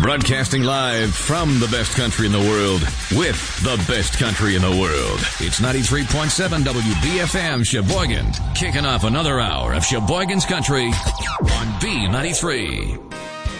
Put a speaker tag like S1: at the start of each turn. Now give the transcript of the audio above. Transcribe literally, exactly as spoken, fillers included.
S1: Broadcasting live from the best country in the world with the best country in the world. It's ninety-three point seven W B F M Sheboygan, kicking off another hour of Sheboygan's Country on B ninety-three.